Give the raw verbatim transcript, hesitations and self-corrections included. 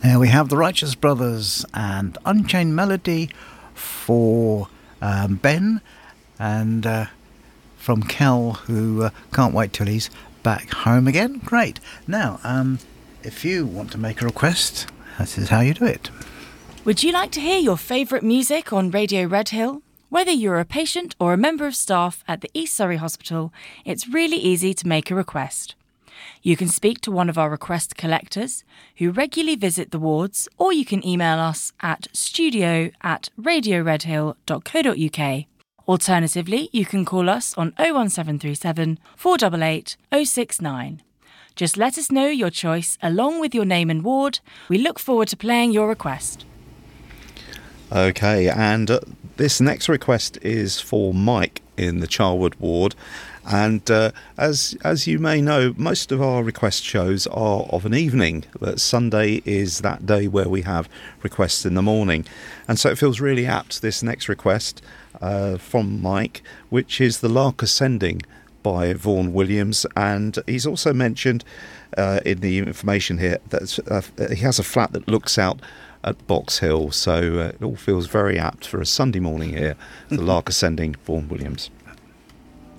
Uh, we have the Righteous Brothers and Unchained Melody for um, Ben, and uh, from Kel, who uh, can't wait till he's back home again. Great. Now, um, if you want to make a request, this is how you do it. Would you like to hear your favourite music on Radio Redhill? Whether you're a patient or a member of staff at the East Surrey Hospital, it's really easy to make a request. You can speak to one of our request collectors who regularly visit the wards, or you can email us at studio at radioredhill dot co dot uk. Alternatively, you can call us on oh one seven three seven, four eight eight, oh six nine. Just let us know your choice along with your name and ward. We look forward to playing your request. OK, and uh, this next request is for Mike in the Charwood ward. And uh, as as you may know, most of our request shows are of an evening, but Sunday is that day where we have requests in the morning. And so it feels really apt, this next request uh, from Mike, which is The Lark Ascending by Vaughan Williams. And he's also mentioned uh, in the information here that uh, he has a flat that looks out at Box Hill. So uh, it all feels very apt for a Sunday morning here. The Lark Ascending, Vaughan Williams.